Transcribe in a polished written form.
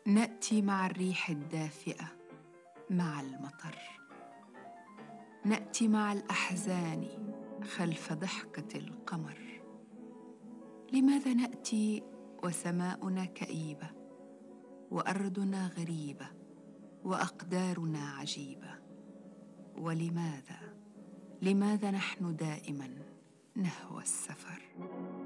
نأتي مع الريح الدافئة، مع المطر، نأتي مع الأحزان خلف ضحكة القمر. لماذا نأتي وسماؤنا كئيبة، وأرضنا غريبة، وأقدارنا عجيبة؟ ولماذا نحن دائما نهوى السفر؟